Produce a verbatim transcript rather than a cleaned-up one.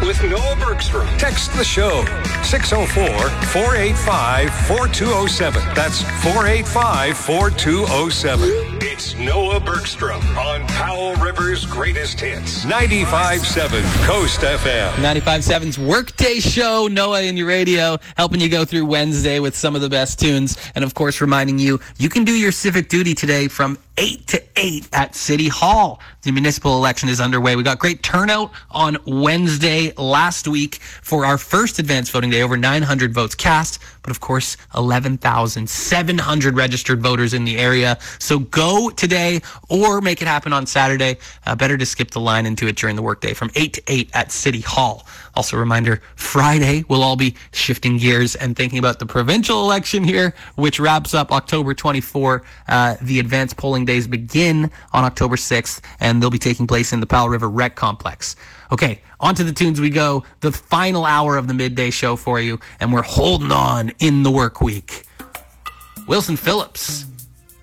with Noah Bergstrom. Text the show, six oh four, four eight five, four two oh seven. That's four eight five, four two oh seven. It's Noah Bergstrom on Powell River's Greatest Hits. ninety-five point seven Coast F M. ninety-five point seven's Workday Show. Noah in your radio, helping you go through Wednesday with some of the best tunes. And, of course, reminding you, you can do your civic duty today from eight to eight at City Hall. The municipal election is underway. We got great turnout on Wednesday last week for our first advanced voting day. Over nine hundred votes cast, but of course, eleven thousand seven hundred registered voters in the area. So go today or make it happen on Saturday. Uh, better to skip the line and do it during the workday from eight to eight at City Hall. Also, a reminder, Friday, we'll all be shifting gears and thinking about the provincial election here, which wraps up October twenty-fourth. Uh, the advanced polling days begin on October sixth, and they'll be taking place in the Powell River Rec Complex. Okay, on to the tunes we go. The final hour of the midday show for you, and we're holding on in the work week. Wilson Phillips,